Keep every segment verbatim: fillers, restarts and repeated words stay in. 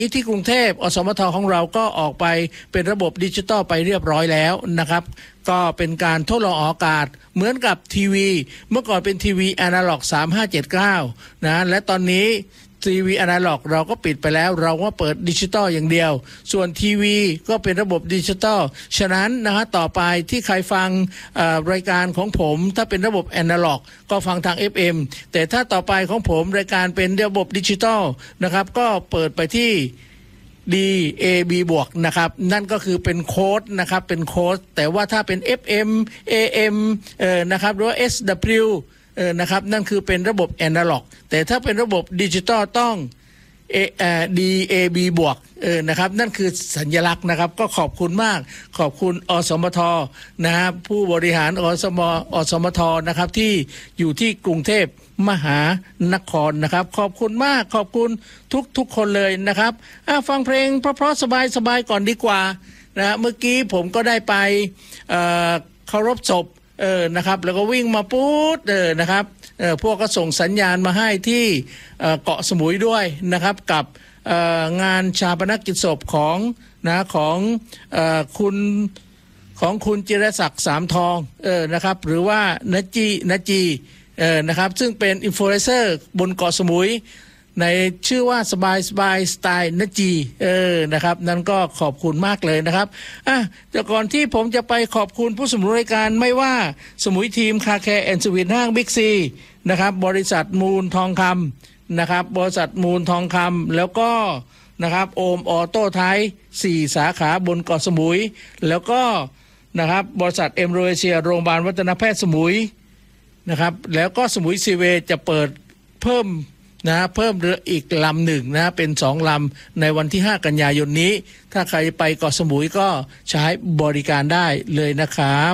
ที่กรุงเทพอสมทของเราก็ออกไปเป็นระบบดิจิตอลไปเรียบร้อยแล้วนะครับก็เป็นการทดลองออกอากาศเหมือนกับทีวีเมื่อก่อนเป็นทีวีอนาล็อกสามห้าเจ็ดเก้านะและตอนนี้ทีวีอนาล็อกเราก็ปิดไปแล้วเราก็เปิดดิจิตอลอย่างเดียวส่วนทีวีก็เป็นระบบดิจิตอลฉะนั้นนะฮะต่อไปที่ใครฟังรายการของผมถ้าเป็นระบบอนาล็อกก็ฟังทาง เอฟ เอ็ม แต่ถ้าต่อไปของผมรายการเป็นระบบดิจิตอลนะครับก็เปิดไปที่ ดี เอ บี บวกนะครับนั่นก็คือเป็นโค้ดนะครับเป็นโค้ดแต่ว่าถ้าเป็น เอฟ เอ็ม เอ เอ็ม เอ่อนะครับหรือว่า เอส ดับเบิลยู เออนะครับนั่นคือเป็นระบบแอนาล็อกแต่ถ้าเป็นระบบดิจิตอลต้องเอเอ่อ ดี เอ บี บวกเออนะครับนั่นคือสัญลักษณ์นะครับก็ขอบคุณมากขอบคุณอสมทนะครับผู้บริหารอสมอสมทนะครับที่อยู่ที่กรุงเทพมหานครนะครับขอบคุณมากขอบคุณทุกทุกคนเลยนะครับอ่ะฟังเพลงเพราะๆสบายๆก่อนดีกว่านะเมื่อกี้ผมก็ได้ไปเอ่อเคารพศพเออนะครับแล้วก็วิ่งมาปุ๊ดเออนะครับเออพวกก็ส่งสัญญาณมาให้ที่เอ่อเกาะสมุยด้วยนะครับกับเอ่องานชาปนกิจศพของนะของเอ่อคุณของคุณจิรศักดิ์สามทองเออนะครับหรือว่านจีนจีเออนะครับซึ่งเป็นอินฟลูเอนเซอร์บนเกาะสมุยในชื่อว่าสบายสบายสไตล์นจีเออนะครับนั่นก็ขอบคุณมากเลยนะครับอ่ะแต่ก่อนที่ผมจะไปขอบคุณผู้สนับสนุนรายการไม่ว่าสมุยทีมคาแคร์แอนด์สวีทห้างบิ๊กซีนะครับบริษัทมูลทองคำนะครับบริษัทมูลทองคำแล้วก็นะครับโอมออโต้ไทยสี่สาขาบนเกาะสมุยแล้วก็นะครับบริษัทเอ็มโรเอเชียโรงพยาบาลวัฒนแพทย์สมุยนะครับแล้วก็สมุยซีเวย์จะเปิดเพิ่มนะเพิ่มเรืออีกลำหนึ่งนะเป็นสองลำในวันที่ห้ากันยายนนี้ถ้าใครไปเกาะสมุยก็ใช้บริการได้เลยนะครับ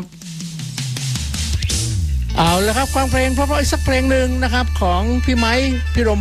เอาละครับฟังเพลงเพราะๆอีกสักเพลงหนึ่งนะครับของพี่ไม้พี่รม